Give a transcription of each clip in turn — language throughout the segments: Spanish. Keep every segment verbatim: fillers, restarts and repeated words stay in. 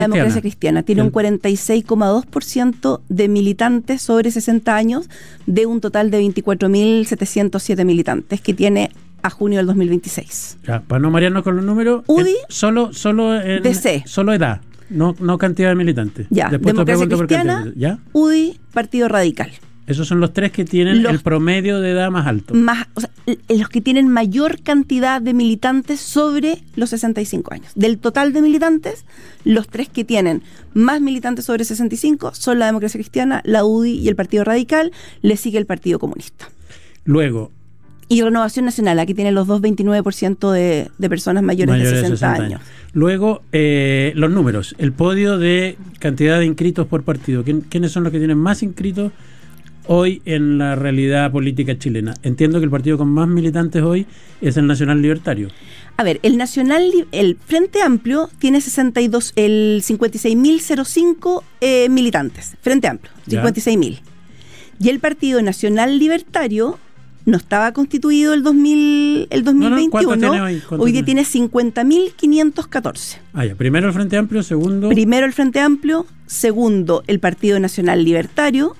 Democracia Cristiana tiene un cuarenta y seis coma dos por ciento de militantes sobre sesenta años, de un total de veinticuatro mil setecientos siete militantes que tiene a junio del dos mil veintiséis. Ya, para no marearnos con los números, U D I, eh, solo, solo, en, D C. solo edad, no, no cantidad de militantes. Ya, Después Democracia te pregunto Cristiana, por cantidad. ¿Ya? U D I, Partido Radical. Esos son los tres que tienen Los- el promedio de edad más alto. Más, o sea, l- los que tienen mayor cantidad de militantes sobre los sesenta y cinco años. Del total de militantes, los tres que tienen más militantes sobre sesenta y cinco son la Democracia Cristiana, la U D I y el Partido Radical. Le sigue el Partido Comunista. Luego, Y Renovación Nacional, aquí tienen los dos veintinueve por ciento de, de personas mayores, mayores de sesenta años. Luego, eh, los números, el podio de cantidad de inscritos por partido. ¿Quién- ¿Quiénes son los que tienen más inscritos hoy en la realidad política chilena? Entiendo que el partido con más militantes hoy es el Nacional Libertario. A ver, el Nacional, Li- el Frente Amplio tiene sesenta y dos, el cincuenta y seis mil cinco eh, militantes. Frente Amplio, Ya. cincuenta y seis mil. Y el Partido Nacional Libertario no estaba constituido el dos mil, el dos mil No, no, ¿cuánto veintiuno. tiene hoy? ¿Cuánto Hoy día tiene? tiene cincuenta mil quinientos catorce. Ah, ya. Primero el Frente Amplio, segundo... Primero el Frente Amplio, segundo el Partido Nacional Libertario,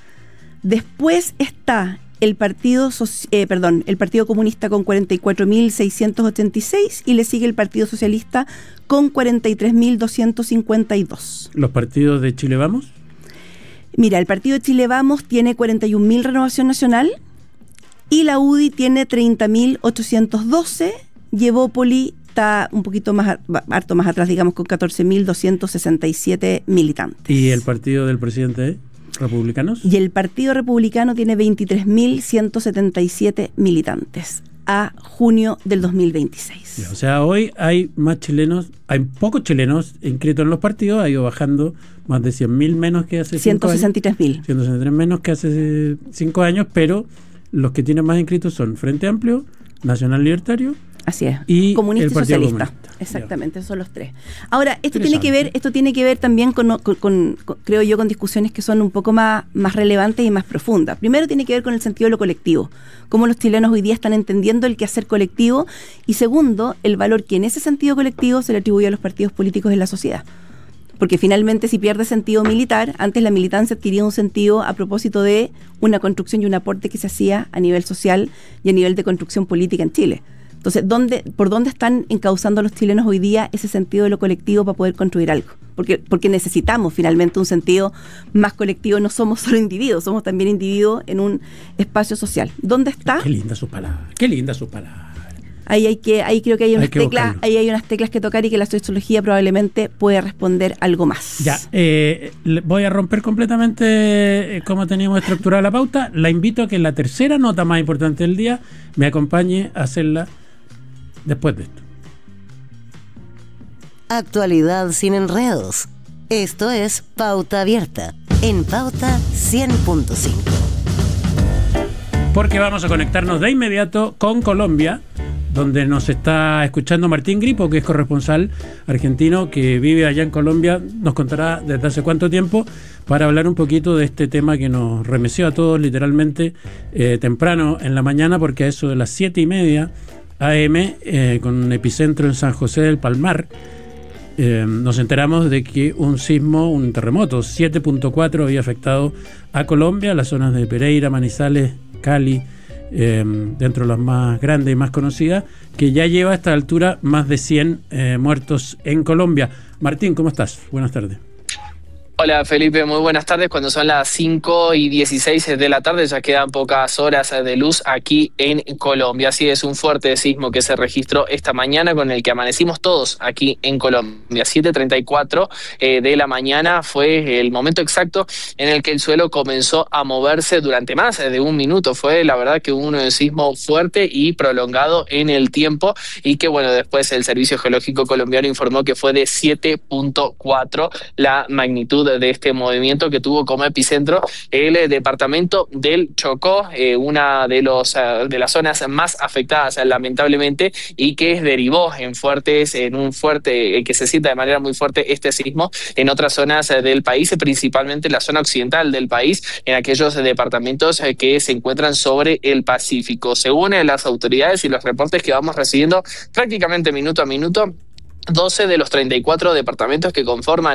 después está el Partido Soci- eh, perdón, el Partido Comunista con cuarenta y cuatro mil seiscientos ochenta y seis y le sigue el Partido Socialista con cuarenta y tres mil doscientos cincuenta y dos. los partidos de Chile Vamos. Mira, el Partido de Chile Vamos tiene cuarenta y un mil Renovación Nacional y la U D I tiene treinta mil ochocientos doce y Evópoli está un poquito más, a- harto más atrás, digamos, con catorce mil doscientos sesenta y siete militantes. ¿Y el partido del presidente Republicanos? Y el Partido Republicano tiene veintitrés mil ciento setenta y siete militantes a junio del dos mil veintiséis. Ya, o sea, hoy hay más chilenos, hay pocos chilenos inscritos en los partidos, ha ido bajando más de cien mil menos que hace cinco años. ciento sesenta y tres mil. ciento sesenta y tres menos que hace cinco años, pero los que tienen más inscritos son Frente Amplio, Nacional Libertario Así es. y Comunista el y Partido socialista. Comunista. Exactamente, esos son los tres. Ahora, esto tiene Interesante. que ver, esto tiene que ver también con, con- con- con- creo yo, con discusiones que son un poco más, más relevantes y más profundas. Primero tiene que ver con el sentido de lo colectivo, cómo los chilenos hoy día están entendiendo el quehacer colectivo, y segundo, el valor que en ese sentido colectivo se le atribuye a los partidos políticos en la sociedad. Porque finalmente, si pierde sentido militar, antes la militancia adquiría un sentido a propósito de una construcción y un aporte que se hacía a nivel social y a nivel de construcción política en Chile. Entonces, ¿dónde, ¿por dónde están encauzando los chilenos hoy día ese sentido de lo colectivo para poder construir algo? Porque, porque necesitamos finalmente un sentido más colectivo, no somos solo individuos, somos también individuos en un espacio social. ¿Dónde está? Qué linda su palabra, qué linda su palabra. Ahí hay que, ahí creo que hay unas Hay que teclas, buscarlo. ahí hay unas teclas que tocar y que la sociología probablemente puede responder algo más. Ya, eh, le- voy a romper completamente eh, cómo teníamos estructurada la pauta. La invito a que la tercera nota más importante del día me acompañe a hacerla después de esto. Actualidad sin enredos. Esto es Pauta Abierta en Pauta cien punto cinco. Porque vamos a conectarnos de inmediato con Colombia, donde nos está escuchando Martín Gripo, que es corresponsal argentino que vive allá en Colombia. Nos contará desde hace cuánto tiempo para hablar un poquito de este tema que nos remeció a todos literalmente eh, temprano en la mañana, porque a eso de las siete y media A M, eh, con un epicentro en San José del Palmar, eh, nos enteramos de que un sismo, un terremoto siete punto cuatro había afectado a Colombia, las zonas de Pereira, Manizales, Cali, eh, dentro de las más grandes y más conocidas, que ya lleva a esta altura más de cien eh, muertos en Colombia. Martín, ¿cómo estás? Buenas tardes. Hola Felipe, muy buenas tardes. Cuando son las cinco y dieciséis de la tarde ya quedan pocas horas de luz aquí en Colombia. Así es, un fuerte sismo que se registró esta mañana con el que amanecimos todos aquí en Colombia. siete treinta y cuatro eh, de la mañana fue el momento exacto en el que el suelo comenzó a moverse durante más de un minuto. Fue la verdad que un sismo fuerte y prolongado en el tiempo, y que bueno, después el Servicio Geológico Colombiano informó que fue de siete punto cuatro la magnitud de este movimiento, que tuvo como epicentro el eh, departamento del Chocó, eh, una de los uh, de las zonas más afectadas lamentablemente, y que derivó en fuertes en un fuerte eh, que se sienta de manera muy fuerte este sismo en otras zonas eh, del país, principalmente en la zona occidental del país, en aquellos eh, departamentos eh, que se encuentran sobre el Pacífico. Según eh, las autoridades y los reportes que vamos recibiendo prácticamente minuto a minuto, doce de los treinta y cuatro departamentos que conforman